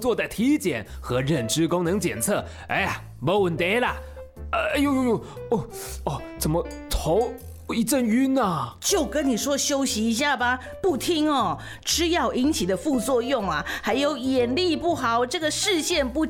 做的体检和认知功能检测。哎呀，没问题啦。哎呦呦呦，怎么头一阵晕啊？ 就跟你说休息一下吧，不听哦。吃药引起的副作用啊，还有眼力不好，这个视线不